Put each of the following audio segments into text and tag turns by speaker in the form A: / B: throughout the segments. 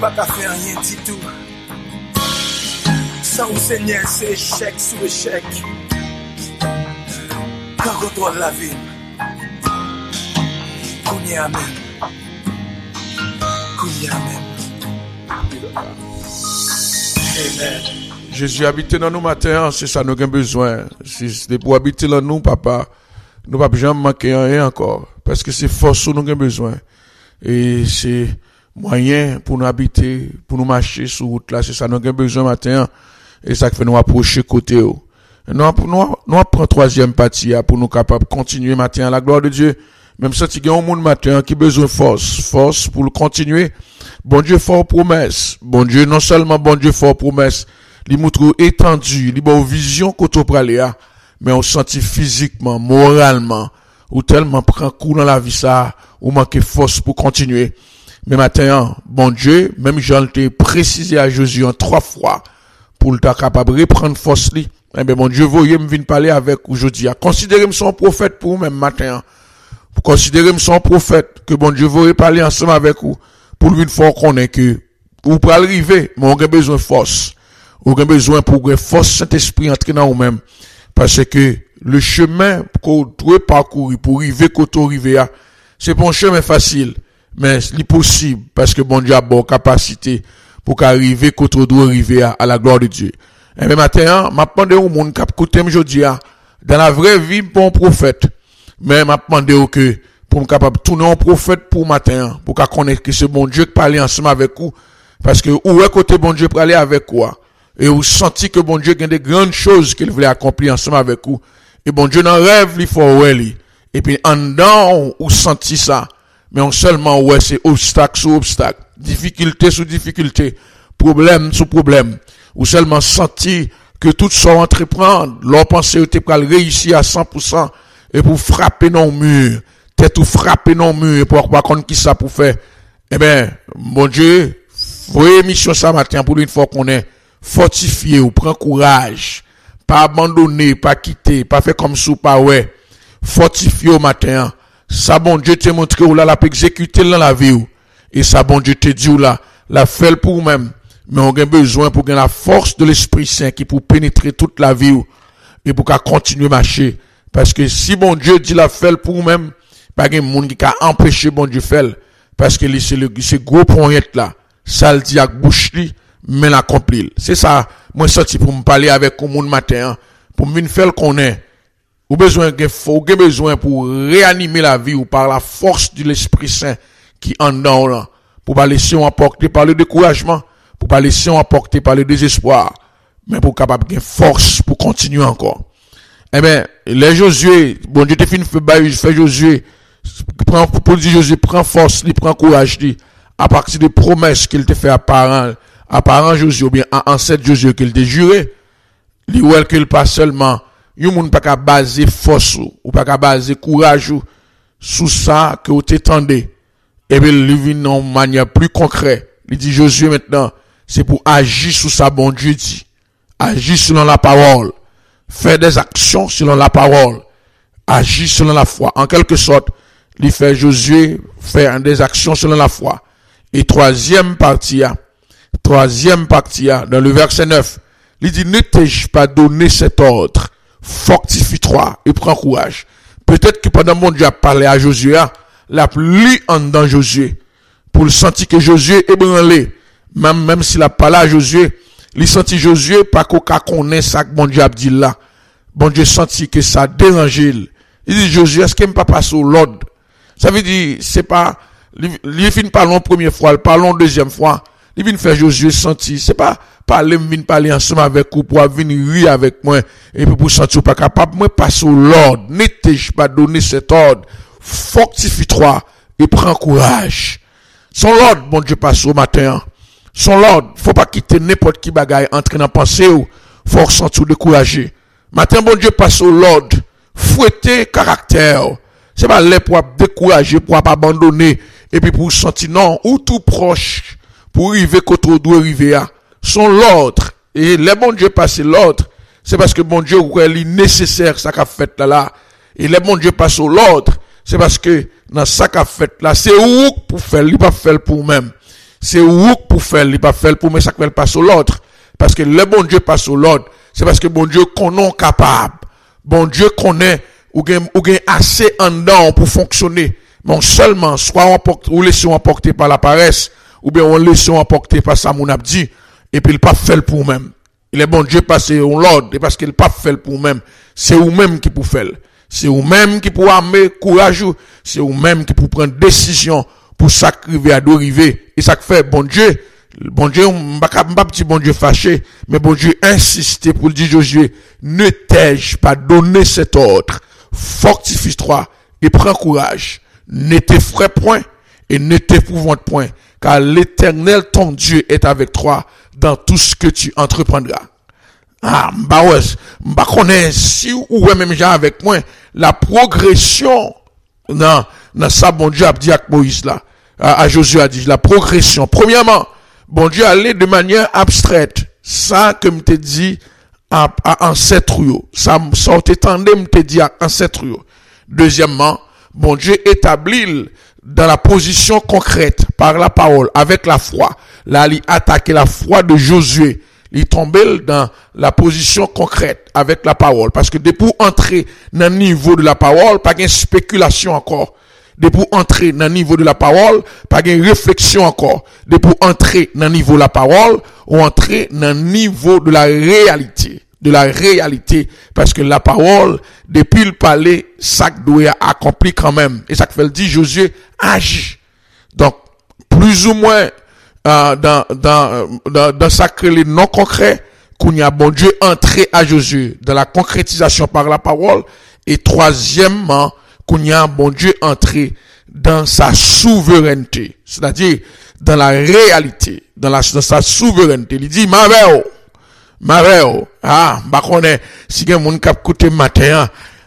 A: pas qu'à faire rien du tout. Sans ou Seigneur, c'est échec sous échec. Quand contrôle la vie. Kounye amen. Kounye amen. Amen.
B: Jésus habite dans nous matin, c'est ça nous avons besoin. Si c'est pour habiter dans nous, papa, nous ne pouvons jamais manquer rien encore. Parce que c'est force nous avons besoin. Et c'est moyen pour nous habiter, pour nous marcher sur route là, c'est ça nous avons besoin matin. Et ça fait nous approcher côté haut. Nous prenons troisième partie pour nous capables de continuer matin à la gloire de Dieu. Même si il y a un monde matin qui a besoin de force pour le continuer. Bon Dieu fort promesse. Bon Dieu, non seulement bon Dieu fort promesse, il montre étendu, il a vision qu'on peut aller, mais on sentit physiquement, moralement, ou tellement prend coup dans la vie ça, ou manque force pour continuer. Mais matin, bon Dieu, même Jean t'a précisé à Jésus en 3 fois, pour le capable de reprendre force li. Eh bien, bon Dieu, voyez me venir parler avec aujourd'hui. Considérez-moi son prophète pour vous même matin. Considérez-moi son prophète, que bon Dieu voyez parler ensemble avec vous, pour lui faire connaître que, vous pouvez arriver, mais on a besoin de force. On a besoin pour que force Saint-Esprit entre dans vous-même. Parce que le chemin qu'on doit parcourir pour arriver qu'on arrive, c'est pas un chemin facile, mais c'est possible parce que bon Dieu a bonne capacité pour qu'arriver qu'on doit arriver à la gloire de Dieu. Et même matin, m'a demandé au monde qui a écouté aujourd'hui, dans la vraie vie, pour un prophète, mais m'a demandé que pour me capable de tourner un prophète pour matin, pour qu'on connaisse que c'est bon Dieu qui parle ensemble avec vous, parce que où est côté bon Dieu parler avec quoi? Et vous sentez que bon Dieu a des grandes choses qu'il voulait accomplir ensemble avec vous. Et bon Dieu dans rêve, il faut ouais. Et puis, en dedans, vous sentez ça. Mais on seulement, ouais, c'est obstacle sur obstacle. Difficulté sur difficulté. Problème sur problème. Ou seulement senti que tout ça entreprendre, leur pensée était pour réussir à 100%. Et pour frapper dans le mur. T'es tout frapper dans le mur. Et pour pas qu'on qui ça pour faire. Eh ben, bon Dieu, voyez mission ça matin pour une fois qu'on est fortifié ou prend courage, pas abandonner, pas quitter, pas faire comme sous pas ouais, fortifié au matin. Ça bon Dieu te montré ou là la peut exécuter dans la vie ou. Et ça bon Dieu te dit ou là, la fait pour même, mais on a besoin pour gagner la force de l'Esprit Saint qui pour pénétrer toute la vie ou, et pour qu'à continuer marcher. Parce que si bon Dieu dit la fait pour même, pas de monde qui a empêché bon Dieu faire, parce que c'est gros point là, ça le dit avec bouche li, mais l'accomplir. C'est ça, moi sorti pour me parler avec le monde matin, pour me faire qu'on est. Ou besoin pour réanimer la vie ou par la force de l'Esprit Saint qui en dedans là, pour pas laisser emporter par le découragement, pour pas laisser emporter par le désespoir, mais pour capable de force pour continuer encore. Eh ben, les Josué, bon Dieu te fait Josué, pour dire Josué prend force, il prend courage, à partir des promesses qu'il te fait à parent Josué, ou bien à ancêtre Josué qu'il te juré, il ou qu'il pas seulement, yon moun pas qu'à baser force ou pas qu'à baser courage sous ça que vous t'étendez. Et bien, il vient de manière plus concrète. Il dit Josué maintenant, c'est pour agir sous sa bon Dieu dit. Agir selon la parole. Faire des actions selon la parole. Agir selon la foi. En quelque sorte, il fait Josué faire des actions selon la foi. Et troisième partie, dans le verset 9, il dit, ne t'ai-je pas donné cet ordre? Fortifie-toi et prends courage. Peut-être que pendant mon Dieu a parlé à Josué, la pluie en dans Josué, pour le sentir que Josué est branlé. Même s'il a parlé à Josué, il sentit Josué, pas qu'on connaît ça que mon Dieu a dit là. Bon Dieu sentit que ça dérange. Il dit, Josué, est-ce qu'il ne pas passer au l'ordre? Ça veut dire, c'est pas, il finit parler première fois, il parle deuxième fois. Il vient faire Josué sentir, c'est pas parler, vient parler ensemble avec vous pour venir rire avec moi, et puis pour sentir pas capable, moi passer au l'ordre. Ne t'ai-je pas donné cet ordre? Fortifie-toi et prends courage. Son l'ordre, bon Dieu passe au matin. Son l'ordre, faut pas quitter n'importe qui bagaille, entrer dans pensée ou, faut sentir décourager. Matin, bon Dieu passe au l'ordre. Fouetter caractère. C'est pas là pour décourager, pour pas abandonner, et puis pour sentir non, ou tout proche, pour arriver qu'on doit arriver à. Son l'ordre. Et les bon Dieu passe l'ordre. C'est parce que bon Dieu, il est nécessaire, ça qu'a fait là. Et les bon Dieu passe l'ordre. C'est parce que, dans ça qu'a fait là, c'est où pour faire, il pas faire pour même. C'est ou pour faire, il pas faire pour mais ça qu'il passe au l'autre. Parce que le bon Dieu passe au l'autre, c'est parce que bon Dieu connaît capable. Bon Dieu connaît ou gain assez en dedans pour fonctionner. Mais seulement soit on laisse emporter par la paresse ou bien on laisse emporter par ça mon abdi et puis il pas fait pour même. Il est bon Dieu passer au l'ordre et parce qu'il pas fait pour même. C'est vous même qui pour faire. C'est vous même qui pour amener courage, c'est vous même qui pour prendre décision pour s'arriver à d'arriver et ça fait bon Dieu, m'pa petit bon Dieu fâché, mais bon Dieu insisté pour dire Josué, ne t'ai-je pas donné cet ordre, fortifie-toi et prends courage, ne t'effraie point et ne t'épouvante point, car l'Éternel ton Dieu est avec toi dans tout ce que tu entreprendras. M'ba connais si ou même j'ai avec moi la progression dans ça bon Dieu a dit à Moïse là, à Josué a dit la progression. Premièrement, bon Dieu allait de manière abstraite, ça que m'te dit à ancêtre yo, ça t'étendait m'te dit à ancêtre yo. Deuxièmement, bon Dieu établit dans la position concrète par la parole avec la foi. Là, il attaquait la foi de Josué. Il tombait dans la position concrète avec la parole. Parce que depuis entrer dans le niveau de la parole, pas de spéculation encore. Depuis entrer dans le niveau de la parole, pas de réflexion encore. Depuis entrer dans le niveau de la parole, ou entrer dans le niveau de la réalité. De la réalité. Parce que la parole, depuis le palais, ça doit accomplir quand même. Et ça fait le dit, Josué agit. Donc, plus ou moins, dans ça que les non concrets, qu'on y a bon Dieu entré à Josué, dans la concrétisation par la parole, et troisièmement, qu'on y a bon Dieu entré dans sa souveraineté, c'est-à-dire dans la réalité, dans sa souveraineté. Il dit, Maveo, connais, si gen moun kap koute matin,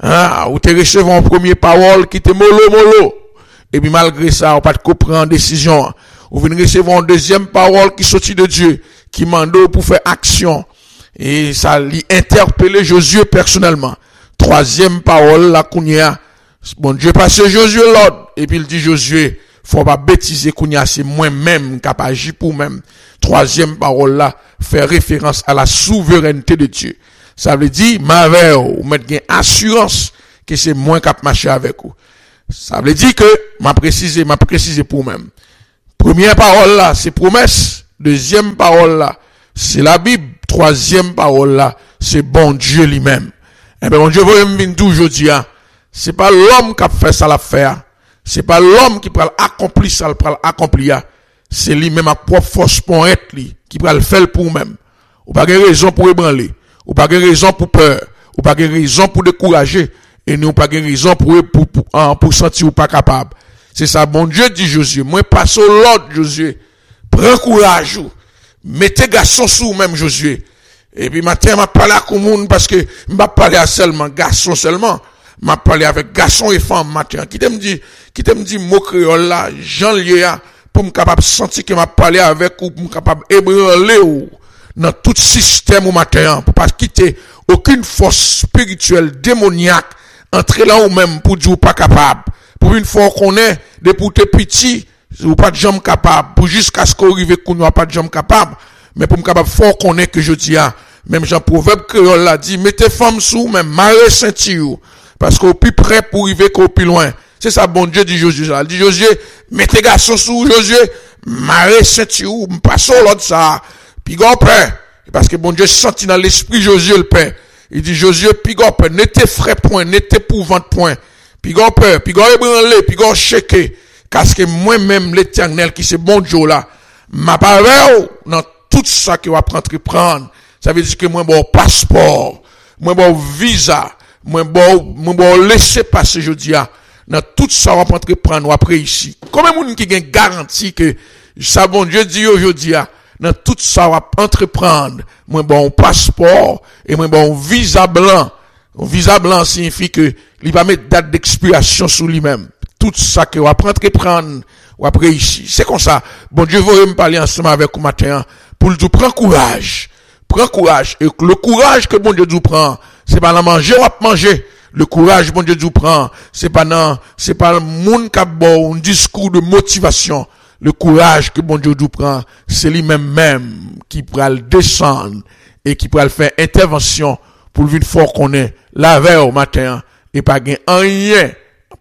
B: ou te recevoir en premier parole qui te mollo, et puis malgré ça, ou pas de comprendre décision, ou venez recevoir une deuxième parole qui sortit de Dieu, qui mande pour faire action, et ça lui interpellé Josué personnellement. Troisième parole, là, kounya, bon Dieu passe Josué l'ordre, et puis il dit Josué, faut pas bêtiser kounya, c'est moi-même qui a agi pour même. Troisième parole là, fait référence à la souveraineté de Dieu. Ça veut dire, ou mettre gain assurance que c'est moi qui a marché avec vous. Ça veut dire que, m'a précisé pour même. Première parole là, c'est promesse. Deuxième parole là, c'est la Bible. Troisième parole là, c'est bon Dieu lui-même. Eh ben, bon Dieu, vous me dire aujourd'hui, c'est pas l'homme qui a fait ça l'affaire. C'est pas l'homme qui peut accomplir ça, accomplir. C'est lui-même à propre force pour être lui, qui peut le faire pour lui-même. Ou pas de raison pour ébranler. Ou pas de raison pour peur. Ou pas de raison pour décourager. Et nous pas de raison pour sentir ou pas capable. C'est ça, bon Dieu dit Josué. Moi, passe au l'ordre, Josué. Prends courage. Mettez garçon sous même, Josué. Et puis, matin, m'a parlé à monde parce que m'a parlé à seulement garçon seulement. M'a parlé avec garçon et femme matin. Qui t'aime dit mot créole là, Jean Liéa, pour me capable sentir que m'a parlé avec ou pour me capable ébranler ou dans tout système au matin, pour pas quitter aucune force spirituelle démoniaque, entrer là ou même pour dire pas capable. Pour une fois qu'on est, depuis t'es petit, ou pas de jambes capable, pour jusqu'à ce qu'on arrive qu'on n'a pas de jambes capable, mais pour me capable fort qu'on est que je dis, même Jean Proverbe créole l'a dit, mettez femme sous, même marée ceinture, parce qu'au plus près pour arriver qu'au plus loin. C'est ça, bon Dieu dit Josué. Il dit Josué, mettez garçon sous Josué, marée ceinture, passons l'autre ça, puis gon père, parce que bon Dieu sentit dans l'esprit Josué le père. Il dit Josué, puis gon père, ne t'effraie point, ne t'épouvante point. Puis gon peur, puis gon ébranlé, puis gon checké, parce que moi-même l'Éternel qui c'est bon Dieu là, m'a parlé dans tout ça que va entreprendre. Ça veut dire que moi bon passeport, moi bon visa, moi bon laisser passer je dis dans tout ça va entreprendre après ici. Combien moun qui gagne garantie que ça bon Dieu dit aujourd'hui dans tout ça va entreprendre, moi bon passeport et moi bon visa blanc. Un visa blanc signifie que il va mettre date d'expiration sur lui-même. Tout ça que va entreprendre ou après ici. C'est comme ça. Bon Dieu veut me parler ensemble avec vous matin pour nous prendre courage. Prends courage. Et le courage que bon Dieu nous prend, c'est pas dans manger ou à manger. Le courage bon Dieu nous prend, c'est pas le monde qui a bon un discours de motivation. le courage que bon Dieu nous prend, c'est lui-même qui pourra le descendre et qui pourra le faire intervention pour le venir fort qu'on est la veille au matin et pas gain rien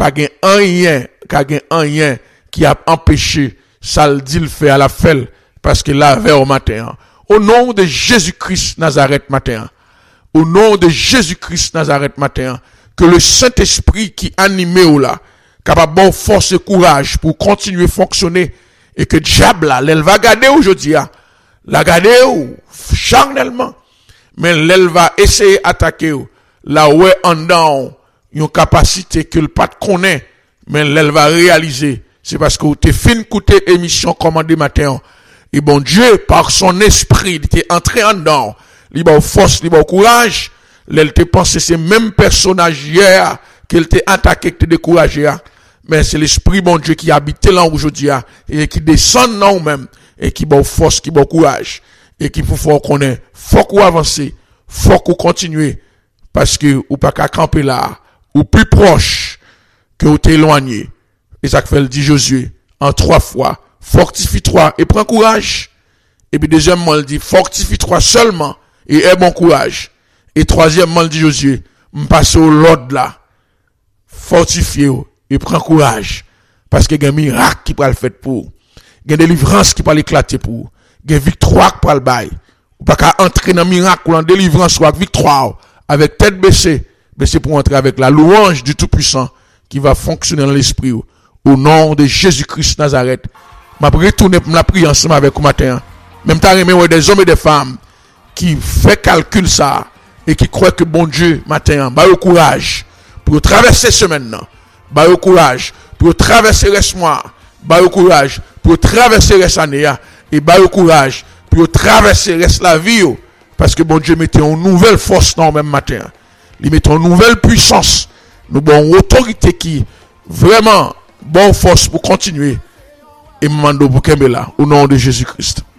B: qui a empêché ça le dit le fait à la fête parce que la veille au matin. Au nom de Jésus-Christ Nazareth matin. Au nom de Jésus-Christ Nazareth matin, que le Saint-Esprit qui anime ou là, capable de force et courage pour continuer à fonctionner et que diable là, elle va garder aujourd'hui, la garder charnellement, mais elle va essayer d'attaquer là où est en dedans, une capacité que le pas connaît, mais elle va réaliser. C'est parce que tu es fin écouter émission commandée matin. Et bon Dieu, par son esprit, il était entré en dedans. Il a force, il a courage. Elle te pensé ces mêmes personnages hier, qu'elle t'a attaqué, que t'es découragé. Mais c'est l'esprit bon Dieu qui habite là aujourd'hui, et qui descend là même, et qui a force, qui a courage. Et qui faut qu'on ait, faut qu'on avance, faut qu'on continue. Parce que, ou pas qu'à camper là, ou plus proche, que ou t'éloigner. Et ça fait le dit Josué, en 3 fois, fortifie-toi et prends courage. Et puis deuxièmement, il dit, fortifie-toi seulement et aie bon courage. Et troisièmement, il dit Josué, m'passe au l'ordre là, fortifie-vous et prends courage. Parce qu'il y a un miracle qui peut le faire pour vous. Il y a une délivrance qui peut l'éclater pour vous. Il y a une victoire qui peut le bailler. Ou pas qu'à entrer dans un miracle ou en délivrance ou avec victoire, avec tête baissée, mais c'est pour entrer avec la louange du Tout-Puissant qui va fonctionner dans l'esprit. Au nom de Jésus-Christ Nazareth, m'a retourné pour la prière ensemble avec vous matin. Même temps, des hommes et des femmes qui fait calcul ça et qui croient que bon Dieu matin, bah au courage pour traverser ce maintenant, bah au courage pour traverser ce mois, bah au courage pour traverser cette année et bah au courage pour traverser la vie parce que bon Dieu mettait une nouvelle force dans le même matin. Il mettait une nouvelle puissance, nous avons une autorité qui vraiment bonne force pour continuer et m'mando pour Kembela au nom de Jésus-Christ.